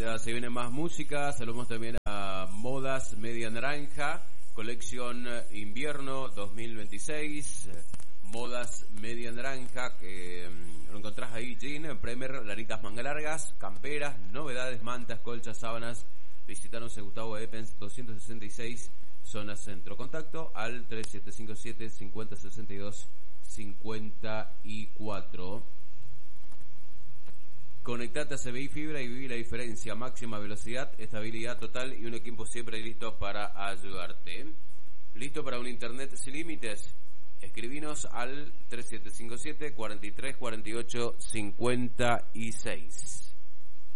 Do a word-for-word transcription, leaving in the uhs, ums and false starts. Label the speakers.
Speaker 1: uh, se viene más música. Saludamos también a Modas Media Naranja, colección invierno dos mil veintiséis. Modas Media Naranja, que um, lo encontrás ahí, jean, Premier, lanitas manga largas, camperas, novedades, mantas, colchas, sábanas. Visitanos en Gustavo Eppens doscientos sesenta y seis, zona centro. Contacto al tres siete cinco siete, cincuenta sesenta y dos, cincuenta y cuatro. Conectate a C B I Fibra y viví la diferencia. Máxima velocidad, estabilidad total y un equipo siempre listo para ayudarte. ¿Listo para un internet sin límites? Escribinos al tres siete cinco siete, cuarenta y tres, cuarenta y ocho, cincuenta y seis.